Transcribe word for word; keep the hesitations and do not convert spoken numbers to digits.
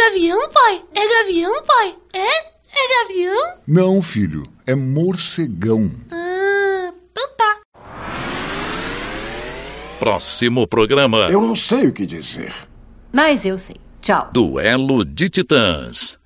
gavião, pai? É gavião, pai? É? É gavião? Não, filho. É morcegão. Ah, então tá. Próximo programa. Eu não sei o que dizer. Mas eu sei. Tchau. Duelo de Titãs.